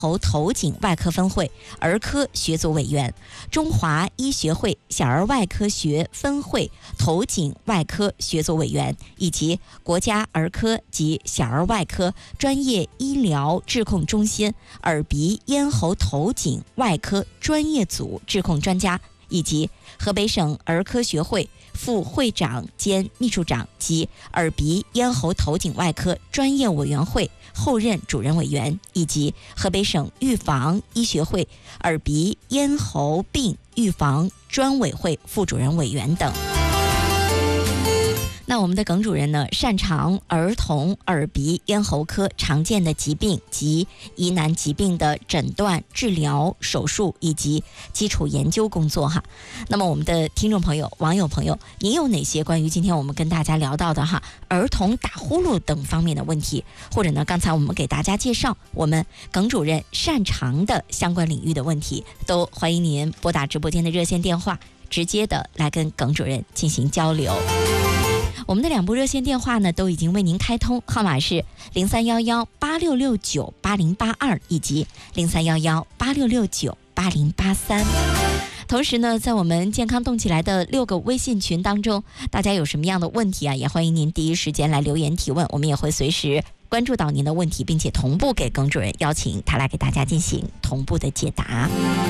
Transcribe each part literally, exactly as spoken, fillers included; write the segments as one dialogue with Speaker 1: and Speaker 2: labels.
Speaker 1: 喉头颈外科分会儿科学组委员，中华医学会小儿外科学分会头颈外科学组委员，以及国家儿科及小儿外科专业医疗质控中心耳鼻咽喉头颈外科专业组质控专家，以及河北省儿科学会副会长兼秘书长及耳鼻咽喉头颈外科专业委员会后任主任委员，以及河北省预防医学会耳鼻咽喉病预防专委会副主任委员等。那我们的耿主任呢，擅长儿童耳鼻咽喉科常见的疾病及疑难疾病的诊断、治疗、手术以及基础研究工作哈。那么我们的听众朋友、网友朋友，您有哪些关于今天我们跟大家聊到的哈儿童打呼噜等方面的问题，或者呢刚才我们给大家介绍我们耿主任擅长的相关领域的问题，都欢迎您拨打直播间的热线电话，直接的来跟耿主任进行交流。我们的两部热线电话呢都已经为您开通，号码是零三幺幺八六六九八零八二以及零三幺幺八六六九八零八三。同时呢，在我们健康动起来的六个微信群当中，大家有什么样的问题啊，也欢迎您第一时间来留言提问，我们也会随时关注到您的问题，并且同步给耿主任邀请他来给大家进行同步的解答。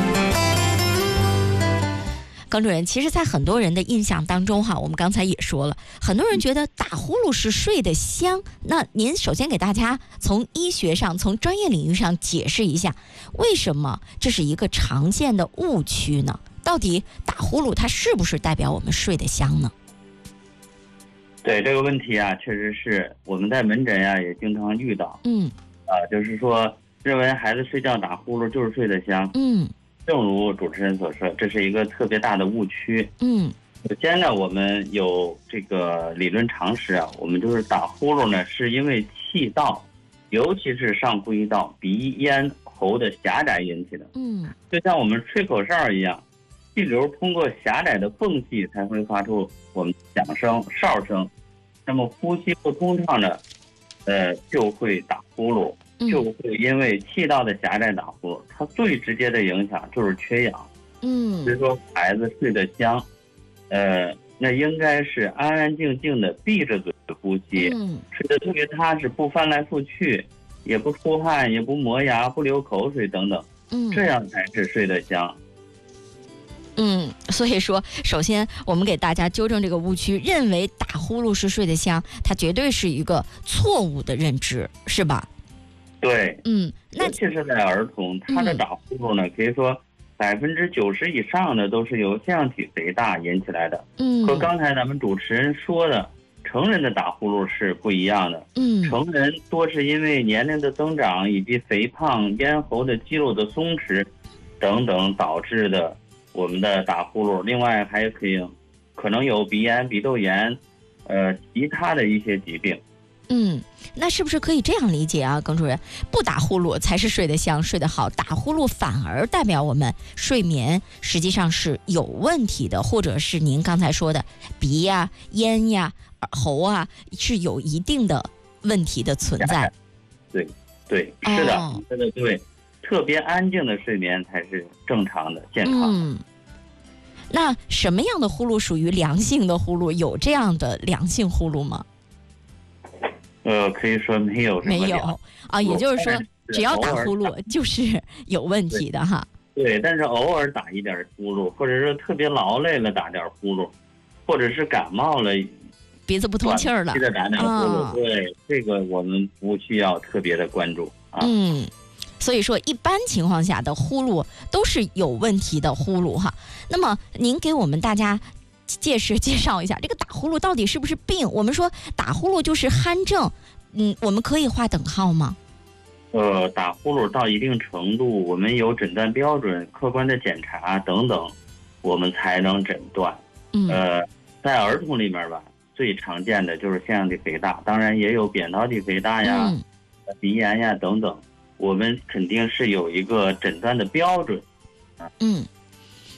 Speaker 1: 耿主任，其实在很多人的印象当中哈，我们刚才也说了，很多人觉得打呼噜是睡得香。那您首先给大家从医学上、从专业领域上解释一下，为什么这是一个常见的误区呢？到底打呼噜它是不是代表我们睡得香呢？
Speaker 2: 对这个问题啊，确实是我们在门诊呀、啊、也经常遇到。嗯，啊，就是说认为孩子睡觉打呼噜就是睡得香。嗯。正如主持人所说，这是一个特别大的误区。嗯，首先呢，我们有这个理论常识啊，我们就是打呼噜呢，是因为气道，尤其是上呼吸道、鼻咽喉的狭窄引起的。嗯，就像我们吹口哨一样，气流通过狭窄的缝隙才会发出我们响声、哨声。那么呼吸不通畅的，呃，就会打呼噜。就会因为气道的狭窄打呼噜，它最直接的影响就是缺氧。嗯，所以说孩子睡得香，呃，那应该是安安静静的闭着嘴呼吸，嗯，睡得特别踏实，不翻来覆去，也不出汗，也不磨牙，不流口水等等，嗯，这样才是睡得香。
Speaker 1: 嗯，所以说，首先我们给大家纠正这个误区，认为打呼噜是睡得香，它绝对是一个错误的认知，是吧？
Speaker 2: 对，嗯，尤其是在儿童，他的打呼噜呢，嗯、可以说百分之九十以上的都是由腺样体肥大引起来的。嗯，和刚才咱们主持人说的成人的打呼噜是不一样的。嗯，成人多是因为年龄的增长以及肥胖、咽喉的肌肉的松弛等等导致的我们的打呼噜。另外还可以可能有鼻炎、鼻窦炎，呃，其他的一些疾病。
Speaker 1: 嗯，那是不是可以这样理解啊，耿主任？不打呼噜才是睡得香、睡得好，打呼噜反而代表我们睡眠实际上是有问题的，或者是您刚才说的鼻呀、咽呀、喉啊是有一定的问题的存在。
Speaker 2: 对对，是的，哦、对对对，特别安静的睡眠才是正常的、健康的。嗯，
Speaker 1: 那什么样的呼噜属于良性的呼噜？有这样的良性呼噜吗？
Speaker 2: 呃，可以说没有什么，
Speaker 1: 没有啊，也就是说，只要打呼噜就是有问题的哈。
Speaker 2: 对，但是偶尔打一点呼噜，或者是特别劳累了打点呼噜，或者是感冒了，
Speaker 1: 鼻子不通气儿了，
Speaker 2: 打点呼噜，啊、对，这个我们不需要特别的关注啊。
Speaker 1: 嗯，所以说一般情况下的呼噜都是有问题的呼噜哈。那么您给我们大家介绍介绍一下，这个打呼噜到底是不是病？我们说打呼噜就是鼾症，嗯，我们可以划等号吗？
Speaker 2: 呃，打呼噜到一定程度，我们有诊断标准、客观的检查等等，我们才能诊断。嗯，呃，在儿童里面吧，最常见的就是腺样体肥大，当然也有扁桃体肥大呀、嗯、鼻炎呀等等，我们肯定是有一个诊断的标准。
Speaker 1: 嗯。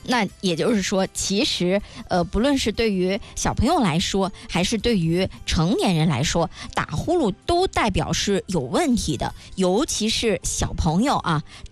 Speaker 1: 那也就是说，其实呃，不论是对于小朋友来说，还是对于成年人来说，打呼噜都代表是有问题的，尤其是小朋友啊。